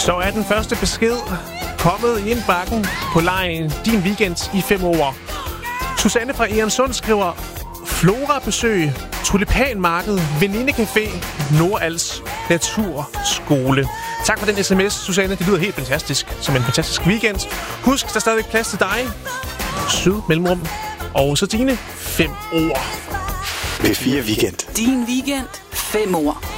Så er den første besked kommet i indbakken på lejen Din Weekend i 5 år. Susanne fra Egernsund skriver: Flora-besøg, tulipanmarked, venindecafé, Nordals Naturskole. Tak for den sms, Susanne. Det lyder helt fantastisk. Som en fantastisk weekend. Husk, der er stadigvæk plads til dig. Syd mellemrum. Og så dine 5 år. P4 Weekend. Din Weekend. 5 år.